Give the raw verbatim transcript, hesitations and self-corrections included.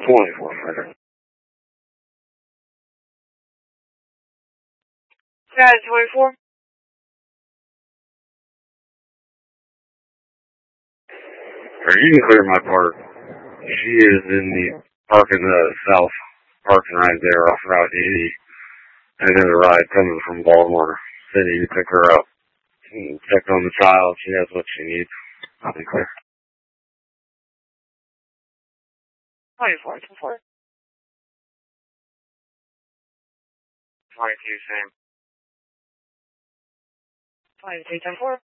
twenty-four Frederick. Yeah, twenty-four. Or you can clear my park. She is in the park in the south parking right there off Route eighty. And there's a ride coming from Baltimore City to pick her up. Check on the child. She has what she needs. I'll be clear. twenty-four, twenty-four. twenty-two, same. twenty-two, ten four.